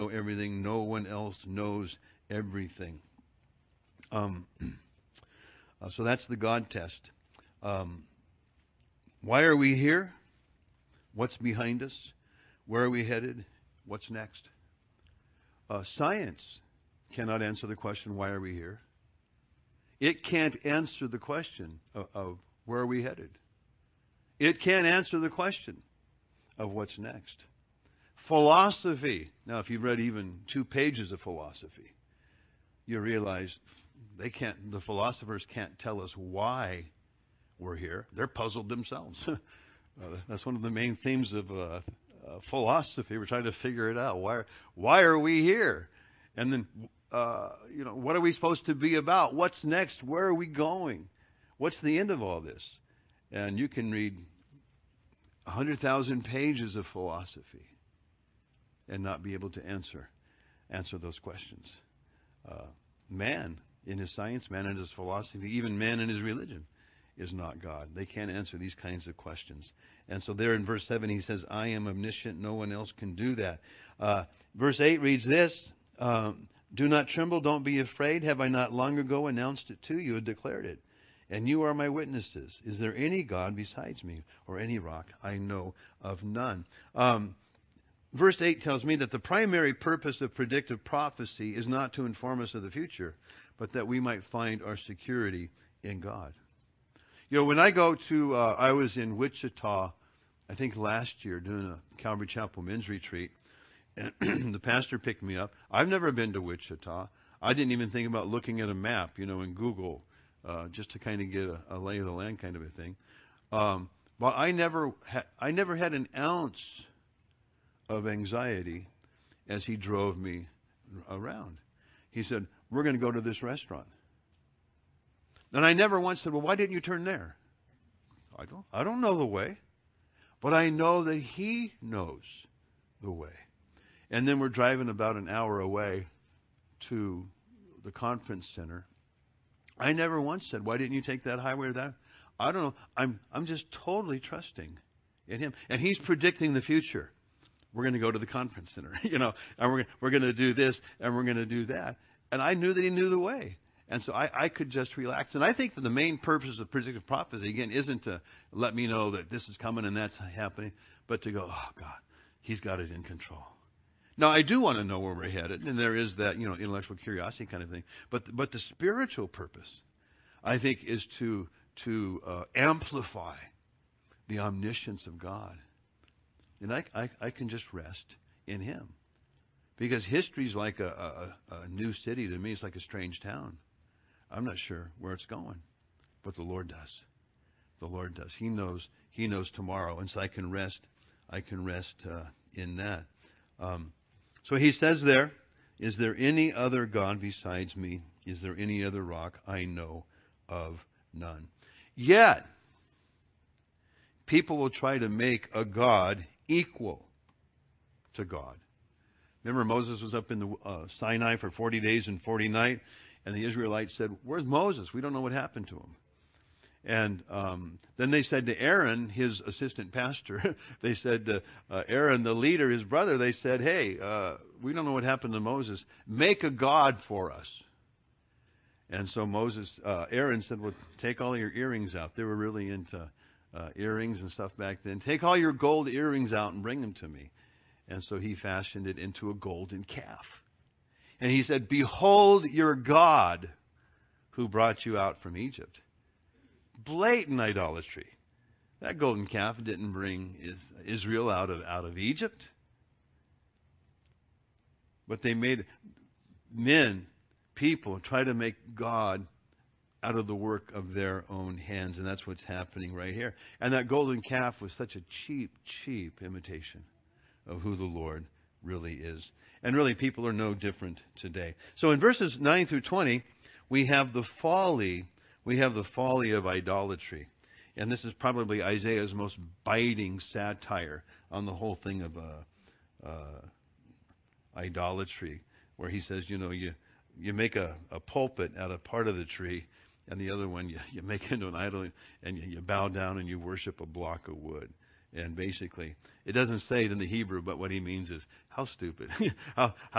know everything. No one else knows everything. So that's the God test. Why are we here? What's behind us? Where are we headed? What's next? Science cannot answer the question, why are we here? It can't answer the question of where are we headed. It can't answer the question of what's next. Philosophy. Now, if you've read even 2 pages of philosophy, you realize the philosophers can't tell us why we're here. They're puzzled themselves. That's one of the main themes of philosophy. We're trying to figure it out. Why are we here? And then, what are we supposed to be about? What's next? Where are we going? What's the end of all this? And you can read 100,000 pages of philosophy and not be able to answer those questions. Man in his science, man in his philosophy, even man in his religion is not God. They can't answer these kinds of questions. And so there in verse 7 he says, I am omniscient, no one else can do that. Verse 8 reads this, do not tremble, don't be afraid. Have I not long ago announced it to you and declared it? And you are my witnesses. Is there any God besides me, or any rock? I know of none. Verse 8 tells me that the primary purpose of predictive prophecy is not to inform us of the future, but that we might find our security in God. When I go to, I was in Wichita, I think last year, doing a Calvary Chapel men's retreat, and the pastor picked me up. I've never been to Wichita. I didn't even think about looking at a map, in Google, just to kind of get a lay of the land kind of a thing. But I never had an ounce of anxiety as he drove me around. He said, we're going to go to this restaurant. And I never once said, well, why didn't you turn there? I don't know the way, but I know that he knows the way. And then we're driving about an hour away to the conference center. I never once said, why didn't you take that highway or that? I don't know. I'm just totally trusting in him. And he's predicting the future. We're going to go to the conference center, and we're going to do this and we're going to do that. And I knew that he knew the way. And so I could just relax. And I think that the main purpose of predictive prophecy, again, isn't to let me know that this is coming and that's happening, but to go, oh, God, he's got it in control. Now, I do want to know where we're headed, and there is that, intellectual curiosity kind of thing. But the spiritual purpose, I think, is to amplify the omniscience of God. And I can just rest in him. Because history's like a new city to me. It's like a strange town. I'm not sure where it's going, but the Lord does. The Lord does. He knows tomorrow, and so I can rest in that. So he says there, is there any other God besides me? Is there any other rock? I know of none. Yet, people will try to make a God equal to God. Remember Moses was up in the Sinai for 40 days and 40 nights, and the Israelites said, where's Moses? We don't know what happened to him. And then they said to Aaron, his assistant pastor, they said to Aaron, the leader, his brother, they said, hey, we don't know what happened to Moses. Make a God for us. And so Aaron said, well, take all your earrings out. They were really into earrings and stuff back then. Take all your gold earrings out and bring them to me. And so he fashioned it into a golden calf. And he said, behold your God who brought you out from Egypt. Blatant idolatry. That golden calf didn't bring Israel out of Egypt. But they made people try to make God out of the work of their own hands. And that's what's happening right here. And that golden calf was such a cheap imitation of who the Lord really is. And really, people are no different today. So in verses 9 through 20, we have the folly of idolatry. And this is probably Isaiah's most biting satire on the whole thing of idolatry, where he says, you make a pulpit out of part of the tree, and the other one you make into an idol, and you bow down and you worship a block of wood. And basically, it doesn't say it in the Hebrew, but what he means is, how stupid. how